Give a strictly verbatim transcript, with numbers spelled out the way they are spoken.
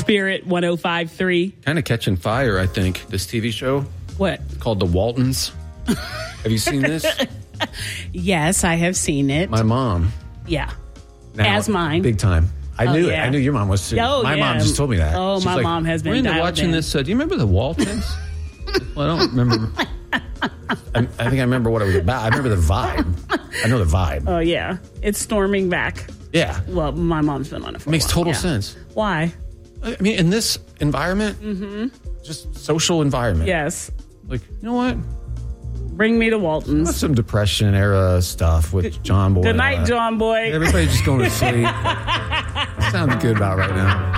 Spirit one oh five point three. Kind of catching fire, I think, this T V show. What? Called The Waltons. Have you seen this? Yes, I have seen it. My mom. Yeah. Now, As mine. Big time. I Oh, knew yeah. it. I knew your mom was too. Oh, my yeah. mom just told me that. Oh, She's my like, mom has been We're into dialed watching in. this. Uh, do you remember The Waltons? Well, I don't remember. I, I think I remember what it was about. I remember the vibe. I know the vibe. Oh, yeah. It's storming back. Yeah. Well, my mom's been on it for Makes a while. total Yeah. sense. Why? I mean, in this environment, Mm-hmm. just social environment. Yes. Like, you know what? Bring me to Waltons. That's some Depression era stuff with John Boy. Good night, John Boy. Everybody just going to sleep. Sounds good about right now.